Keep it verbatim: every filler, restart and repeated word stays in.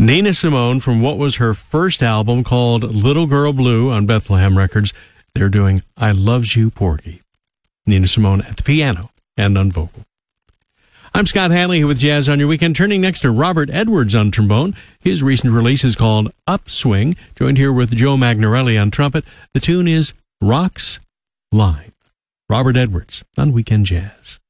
Nina Simone from what was her first album called Little Girl Blue on Bethlehem Records. They're doing I Loves You, Porgy. Nina Simone at the piano and on vocal. I'm Scott Hanley with Jazz on Your Weekend. Turning next to Robert Edwards on trombone. His recent release is called Upswing. Joined here with Joe Magnarelli on trumpet. The tune is Rocks Line. Robert Edwards on Weekend Jazz.